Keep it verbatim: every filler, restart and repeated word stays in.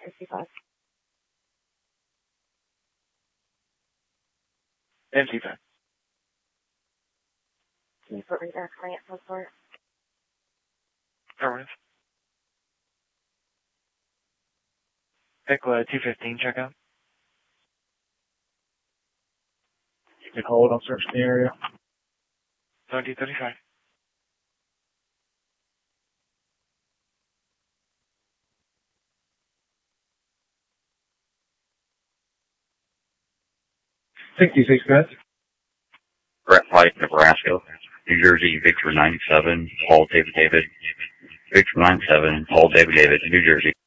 fifty-five. fifty-five. Can you put me back my answer for it? Affirmative. Pickla two fifteen, check out. You can hold on search the area. twenty thirty-five. sixty-six, guys. Brett White, Nebraska. New Jersey, Victor ninety-seven, Paul David David. Victor ninety-seven, Paul David David, New Jersey.